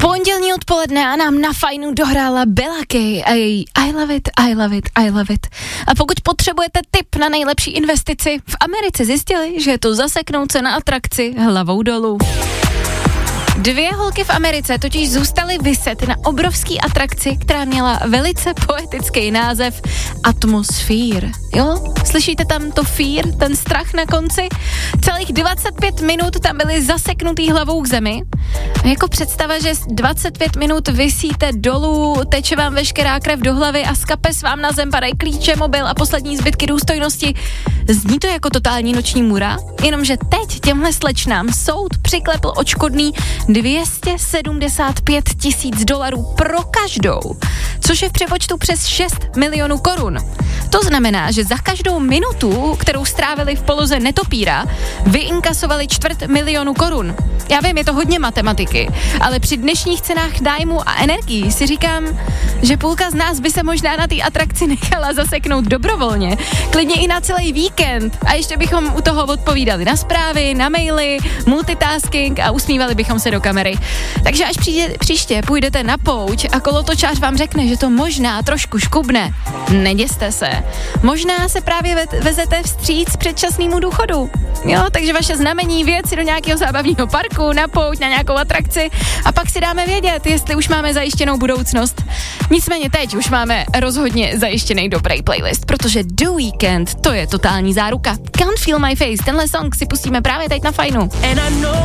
Pondělní odpoledne a nám na fajnu dohrála Bella Kay a její I love it, I love it, I love it. A pokud potřebujete tip na nejlepší investici, v Americe zjistili, že je to zaseknout se na atrakci hlavou dolů. 2 holky v Americe totiž zůstaly viset na obrovský atrakci, která měla velice poetický název Atmosphere. Jo? Slyšíte tam to fear, ten strach na konci? Celých 25 minut tam byly zaseknutý hlavou k zemi. A jako představa, že 25 minut visíte dolů, teče vám veškerá krev do hlavy a z kapes vám na zem padají klíče, mobil a poslední zbytky důstojnosti. Zní to jako totální noční můra? Jenomže teď těmhle slečnám soud přiklepl odškodný $275,000 pro každou, což je v přepočtu přes 6 milionů korun. To znamená, že za každou minutu, kterou strávili v poloze netopíra, vyinkasovali 250 000 korun. Já vím, je to hodně matematiky, ale při dnešních cenách nájmu a energií si říkám, že půlka z nás by se možná na té atrakci nechala zaseknout dobrovolně, klidně i na celý víkend a ještě bychom u toho odpovídali na zprávy, na maily, multitasking a usmívali bychom se do kamery. Takže až příště půjdete na pouť a kolotočář vám řekne, že to možná trošku škubne, neděste se. Možná se právě vezete vstříc předčasnému důchodu. Jo, takže vaše znamení věci do nějakého zábavního parku, na pouť, na nějakou atrakci a pak si dáme vědět, jestli už máme zajištěnou budoucnost. Nicméně teď už máme rozhodně zajištěný dobrý playlist, protože The Weeknd, to je totální záruka. Can't Feel My Face, tenhle song si pustíme právě teď na fajnu.